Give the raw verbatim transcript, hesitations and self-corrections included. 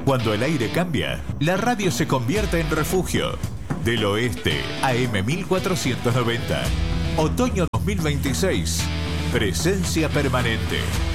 Cuando el aire cambia, la radio se convierte en refugio. Del Oeste, A M mil cuatrocientos noventa. Otoño dos mil veintiséis. Presencia permanente.